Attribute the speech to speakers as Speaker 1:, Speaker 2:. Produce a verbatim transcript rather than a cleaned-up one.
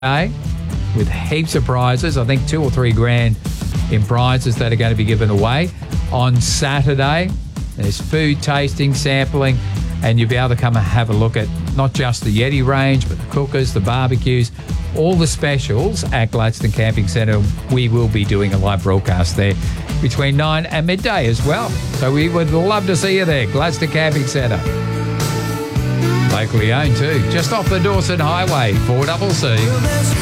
Speaker 1: Day with heaps of prizes. I think two or three grand in prizes that are going to be given away. On Saturday, there's food tasting, sampling, and you'll be able to come and have a look at not just the Yeti range, but the cookers, the barbecues, all the specials at Gladstone Camping Centre. We will be doing a live broadcast there between nine and midday as well. So we would love to see you there, Gladstone Camping Centre. Locally owned too, just off the Dawson Highway, four C C.